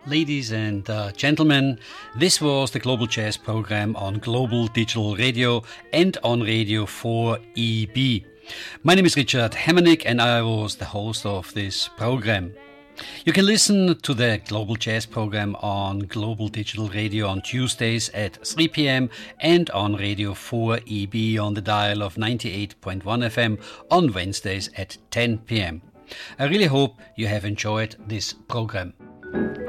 Ladies and gentlemen, this was the Global Jazz program on Global Digital Radio and on Radio 4EB. My name is Richard Hemmernick and I was the host of this program. You can listen to the Global Jazz program on Global Digital Radio on Tuesdays at 3 p.m. and on Radio 4EB on the dial of 98.1 FM on Wednesdays at 10 p.m. I really hope you have enjoyed this program.